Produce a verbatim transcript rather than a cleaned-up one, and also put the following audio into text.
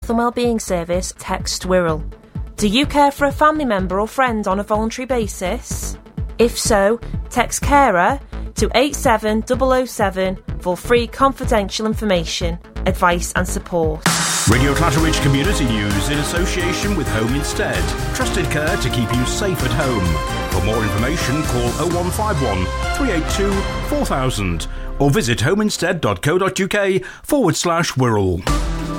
and Wellbeing Service, text Wirral. Do you care for a family member or friend on a voluntary basis? If so, text carer to eight seven zero zero seven for free confidential information, advice and support. Radio Clatteridge Community News in association with Home Instead. Trusted care to keep you safe at home. For more information, call oh one five one, three eight two, four thousand or visit homeinstead.co.uk forward slash Wirral.